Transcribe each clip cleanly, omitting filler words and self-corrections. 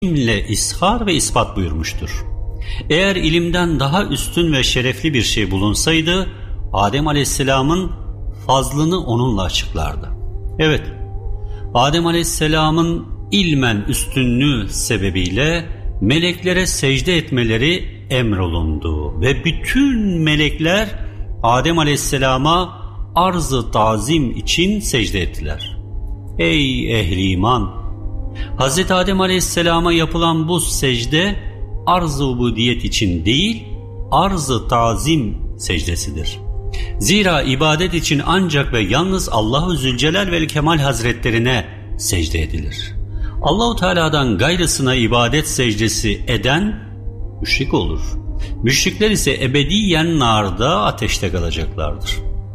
ilimle ishar ve ispat buyurmuştur. Eğer ilimden daha üstün ve şerefli bir şey bulunsaydı, Adem Aleyhisselam'ın fazlını onunla açıklardı. Evet, Adem Aleyhisselam'ın ilmen üstünlüğü sebebiyle meleklere secde etmeleri emrolundu ve bütün melekler Adem Aleyhisselam'a arz-ı tazim için secde ettiler. Ey ehli iman! Hz. Adem Aleyhisselam'a yapılan bu secde arz-ı ubudiyet için değil, arz-ı tazim secdesidir. Zira ibadet için ancak ve yalnız Allah-u Zülcelal ve Kemal Hazretlerine secde edilir. Allah-u Teala'dan gayrısına ibadet secdesi eden müşrik olur. Müşrikler ise ebediyen narda, ateşte kalacaklardır.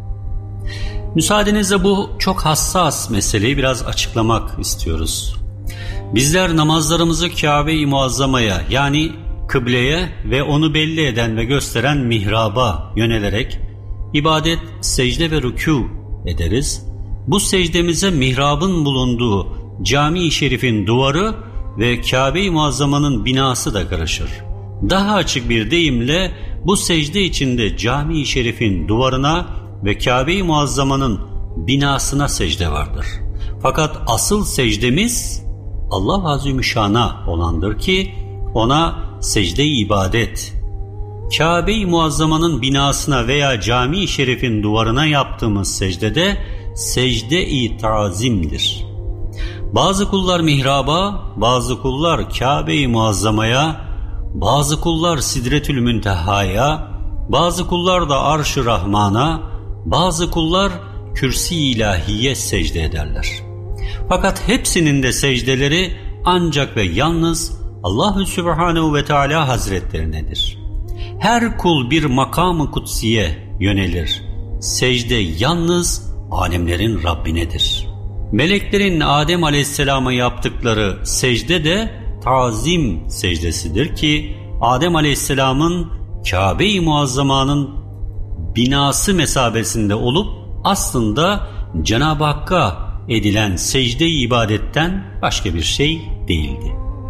Müsaadenizle bu çok hassas meseleyi biraz açıklamak istiyoruz. Bizler namazlarımızı Kabe-i Muazzama'ya, yani kıbleye ve onu belli eden ve gösteren mihraba yönelerek ibadet, secde ve rükû ederiz. Bu secdemize mihrabın bulunduğu Cami-i Şerif'in duvarı ve Kabe-i Muazzama'nın binası da karışır. Daha açık bir deyimle bu secde içinde Cami-i Şerif'in duvarına ve Kabe-i Muazzama'nın binasına secde vardır. Fakat asıl secdemiz Allah Azimüşşan'a olandır ki ona secde-i ibadet, Kabe-i Muazzama'nın binasına veya Cami-i Şerif'in duvarına yaptığımız secdede secde-i tazimdir. Bazı kullar mihraba, bazı kullar Kabe-i Muazzama'ya, bazı kullar Sidretül Münteha'ya, bazı kullar da Arş-ı Rahman'a, bazı kullar Kürsi-i İlahiye secde ederler. Fakat hepsinin de secdeleri ancak ve yalnız Allah-u Sübhanehu ve Teala Hazretlerinedir. Her kul bir makam-ı kutsiye yönelir. Secde yalnız alemlerin Rabbinedir. Meleklerin Adem Aleyhisselam'a yaptıkları secde de tazim secdesidir ki Adem Aleyhisselam'ın Kabe-i Muazzama'nın binası mesabesinde olup aslında Cenab-ı Hakk'a edilen secde-i ibadetten başka bir şey değildi.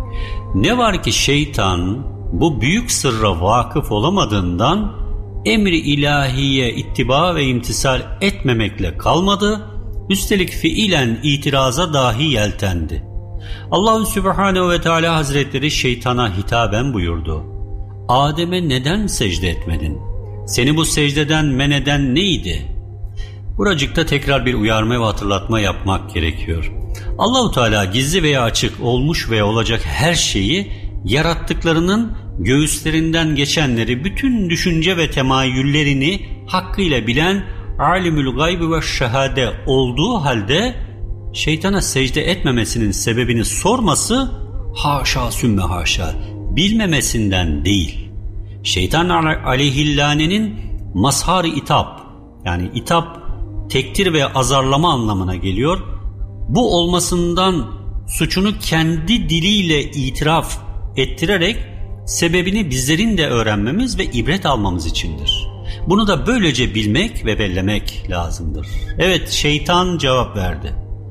Ne var ki şeytan bu büyük sırra vakıf olamadığından emri ilahiye ittiba ve imtisal etmemekle kalmadı, üstelik fiilen itiraza dahi yeltendi. Allah-u Sübhanehu ve Teala Hazretleri şeytana hitaben buyurdu: Adem'e neden secde etmedin? Seni bu secdeden men eden neydi? Buracıkta tekrar bir uyarma ve hatırlatma yapmak gerekiyor. Allah-u Teala gizli veya açık, olmuş veya olacak her şeyi yarattıklarının göğüslerinden geçenleri, bütün düşünce ve temayüllerini hakkıyla bilen alimül gayb ve şehade olduğu halde şeytana secde etmemesinin sebebini sorması haşa sümme haşa bilmemesinden değil. Şeytan aleyhillanenin mazhar-ı itap, yani itap tektir ve azarlama anlamına geliyor. Bu olmasından suçunu kendi diliyle itiraf ettirerek sebebini bizlerin de öğrenmemiz ve ibret almamız içindir. Bunu da böylece bilmek ve bellemek lazımdır. Evet, şeytan cevap verdi: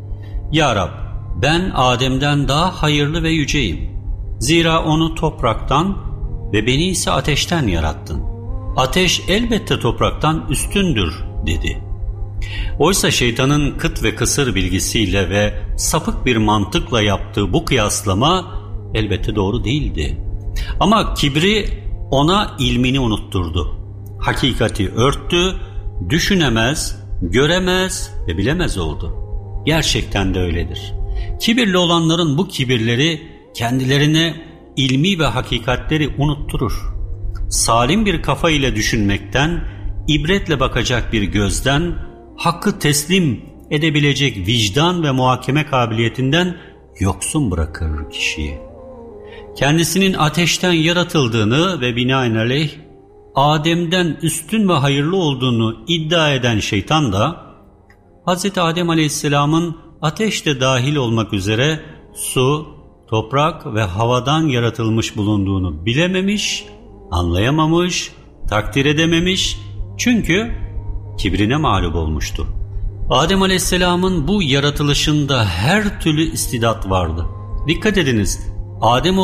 Ya Rab, ben Adem'den daha hayırlı ve yüceyim. Zira onu topraktan ve beni ise ateşten yarattın. Ateş elbette topraktan üstündür dedi. Oysa şeytanın kıt ve kısır bilgisiyle ve sapık bir mantıkla yaptığı bu kıyaslama elbette doğru değildi. Ama kibri ona ilmini unutturdu. Hakikati örttü, düşünemez, göremez ve bilemez oldu. Gerçekten de öyledir. Kibirli olanların bu kibirleri kendilerine ilmi ve hakikatleri unutturur. Salim bir kafa ile düşünmekten, ibretle bakacak bir gözden, hakkı teslim edebilecek vicdan ve muhakeme kabiliyetinden yoksun bırakır kişiyi. Kendisinin ateşten yaratıldığını ve binaenaleyh Adem'den üstün ve hayırlı olduğunu iddia eden şeytan da Hz. Adem Aleyhisselam'ın ateşte dahil olmak üzere su, toprak ve havadan yaratılmış bulunduğunu bilememiş, anlayamamış, takdir edememiş, çünkü kibrine mağlup olmuştu. Adem Aleyhisselam'ın bu yaratılışında her türlü istidat vardı. Dikkat ediniz, Adem